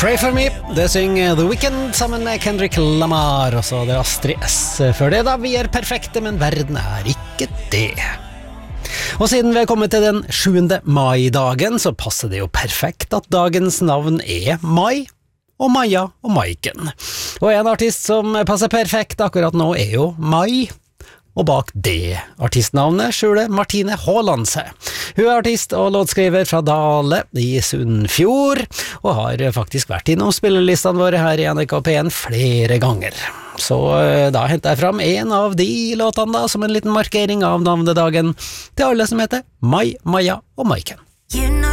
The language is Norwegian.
Pray for me, det synger The Weeknd sammen med Kendrick Lamar. Og så det Astrid S før det da. Vi er perfekte, men verden er ikke det. Og siden vi er kommet til den 7. mai-dagen, så passer det jo perfekt at dagens navn er Mai, og Maja og Maiken. Og en artist som passer perfekt akkurat nå er jo Mai. Og bak det artistnavnet skjuler Martine Haaland seg. Hun er artist og låtskriver fra Dale i Sunnfjord, og har faktisk vært innom spillelistene våre her i NRK P1 flere ganger. Så da hentet jeg fram en av de låtene da, som en liten markering av navnedagen til alle som heter Mai, Maja og Maiken. You know